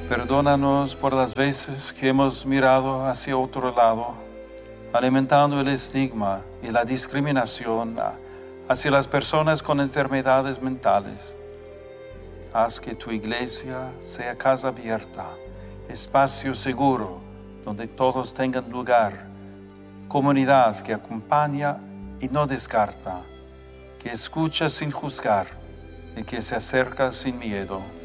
Perdónanos por las veces que hemos mirado hacia otro lado, alimentando el estigma y la discriminación hacia las personas con enfermedades mentales. Haz que tu iglesia sea casa abierta, espacio seguro, donde todos tengan lugar, comunidad que acompaña y no descarta, que escucha sin juzgar y que se acerca sin miedo.